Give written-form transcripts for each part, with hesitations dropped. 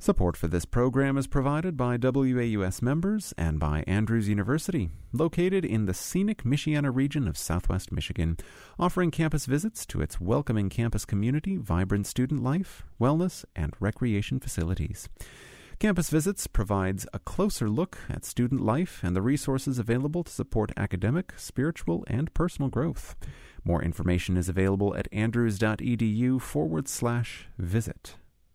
Support for this program is provided by WAUS members and by Andrews University, located in the scenic Michiana region of southwest Michigan, offering campus visits to its welcoming campus community, vibrant student life, wellness, and recreation facilities. Campus Visits provides a closer look at student life and the resources available to support academic, spiritual, and personal growth. More information is available at andrews.edu/visit.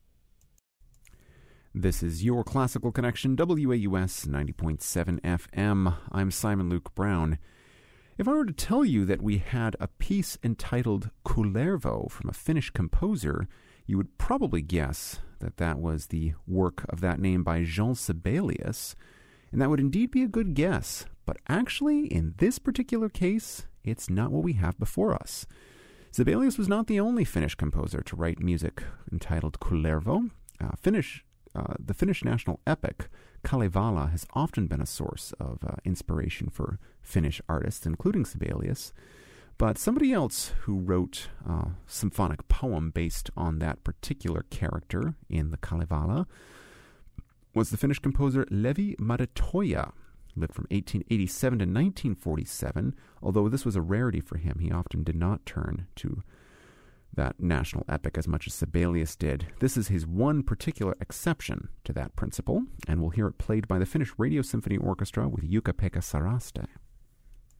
This is your Classical Connection, WAUS 90.7 FM. I'm Simon Luke Brown. If I were to tell you that we had a piece entitled Kullervo from a Finnish composer, you would probably guess that that was the work of that name by Jean Sibelius, and that would indeed be a good guess. But actually, in this particular case, it's not what we have before us. Sibelius was not the only Finnish composer to write music entitled Kullervo. The Finnish national epic, Kalevala, has often been a source of inspiration for Finnish artists, including Sibelius. But somebody else who wrote a symphonic poem based on that particular character in the Kalevala was the Finnish composer Levi Madetoja. He lived from 1887 to 1947. Although this was a rarity for him, he often did not turn to that national epic as much as Sibelius did. This is his one particular exception to that principle, and we'll hear it played by the Finnish Radio Symphony Orchestra with Jukka-Pekka Saraste.